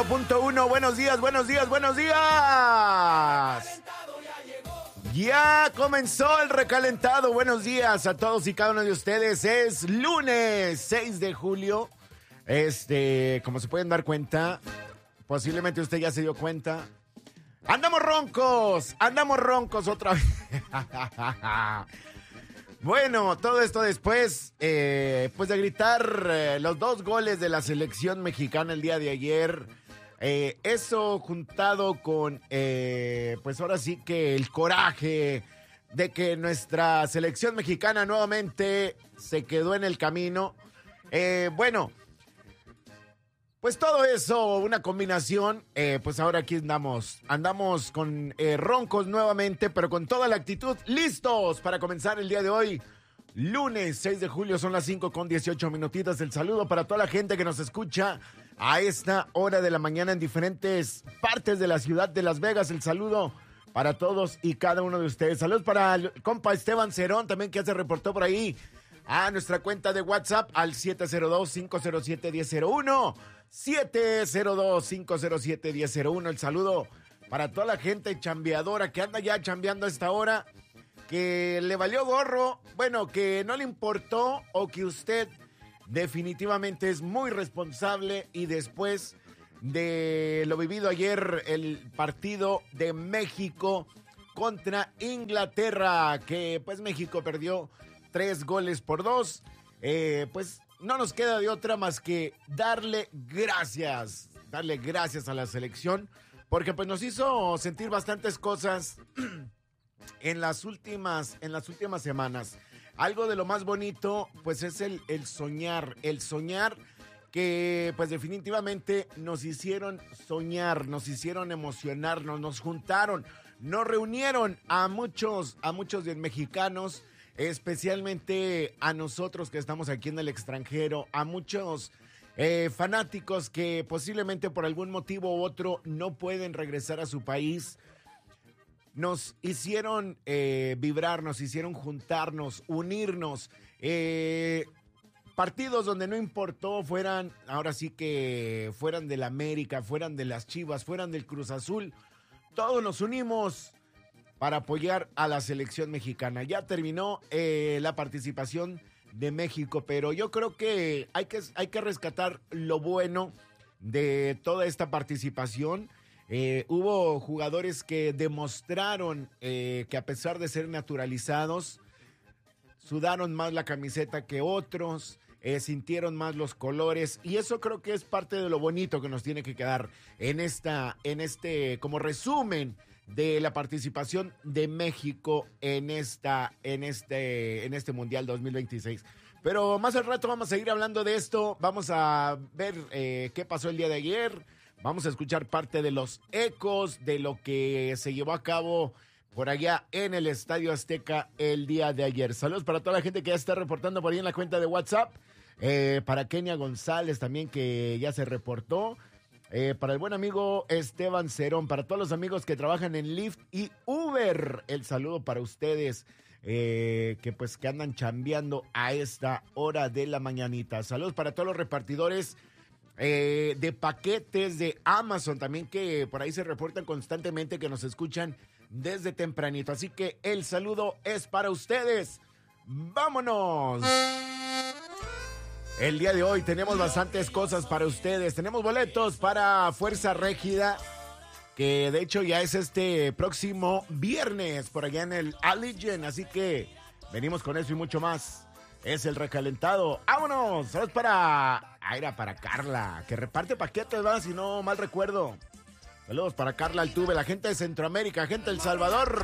1, buenos días, buenos días, buenos días. Ya comenzó el recalentado. Buenos días a todos y cada uno de ustedes. Es lunes 6 de julio. Como se pueden dar cuenta, posiblemente usted ya se dio cuenta. Andamos roncos otra vez. Bueno, todo esto después, pues de gritar los 2 goles de la selección mexicana el día de ayer. Eso juntado con, pues ahora sí que el coraje de que nuestra selección mexicana nuevamente se quedó en el camino. Bueno, pues todo eso, una combinación, pues ahora aquí andamos con roncos nuevamente, pero con toda la actitud, listos para comenzar el día de hoy. Lunes 6 de julio, son las 5:18 minutitos. El saludo para toda la gente que nos escucha a esta hora de la mañana en diferentes partes de la ciudad de Las Vegas. El saludo para todos y cada uno de ustedes. Saludos para el compa Esteban Cerón, también que ya se reportó por ahí a nuestra cuenta de WhatsApp al 702-507-1001. 702-507-1001. El saludo para toda la gente chambeadora que anda ya chambeando a esta hora, que le valió gorro, bueno, que no le importó, o que usted definitivamente es muy responsable y después de lo vivido ayer, el partido de México contra Inglaterra, que pues México perdió 3-2, pues no nos queda de otra más que darle gracias a la selección, porque pues nos hizo sentir bastantes cosas en las últimas semanas. Algo de lo más bonito, pues es el soñar que pues definitivamente nos hicieron soñar, nos hicieron emocionarnos, nos juntaron, nos reunieron a muchos de mexicanos, especialmente a nosotros que estamos aquí en el extranjero, a muchos fanáticos que posiblemente por algún motivo u otro no pueden regresar a su país. Nos hicieron vibrar, nos hicieron juntarnos, unirnos. Partidos donde no importó, ahora sí que fueran del América, fueran de las Chivas, fueran del Cruz Azul. Todos nos unimos para apoyar a la selección mexicana. Ya terminó la participación de México, pero yo creo que hay que rescatar lo bueno de toda esta participación. Hubo jugadores que demostraron que a pesar de ser naturalizados, sudaron más la camiseta que otros, sintieron más los colores, y eso creo que es parte de lo bonito que nos tiene que quedar en este como resumen de la participación de México en este Mundial 2026. Pero más al rato vamos a seguir hablando de esto, vamos a ver qué pasó el día de ayer. Vamos a escuchar parte de los ecos de lo que se llevó a cabo por allá en el Estadio Azteca el día de ayer. Saludos para toda la gente que ya está reportando por ahí en la cuenta de WhatsApp. Para Kenia González también, que ya se reportó. Para el buen amigo Esteban Cerón. Para todos los amigos que trabajan en Lyft y Uber. El saludo para ustedes que andan chambeando a esta hora de la mañanita. Saludos para todos los repartidores de paquetes de Amazon también, que por ahí se reportan constantemente, que nos escuchan desde tempranito. Así que el saludo es para ustedes. ¡Vámonos! El día de hoy tenemos bastantes cosas para ustedes. Tenemos boletos para Fuerza Régida, que de hecho ya es este próximo viernes por allá en el Allegiant. Así que venimos con eso y mucho más. Es el recalentado. ¡Vámonos! Saludos para Carla, que reparte paquetes, ¿verdad? Si no mal recuerdo. Saludos para Carla Altuve, la gente de Centroamérica, gente de El Salvador.